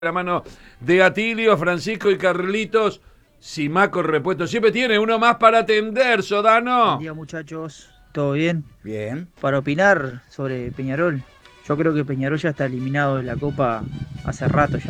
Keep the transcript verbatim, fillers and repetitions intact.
la mano de Atilio, Francisco y Carlitos. Simaco repuesto. Siempre tiene uno más para atender, Sodano. Buen día, muchachos. ¿Todo bien? Bien. Para opinar sobre Peñarol, yo creo que Peñarol ya está eliminado de la Copa hace rato ya.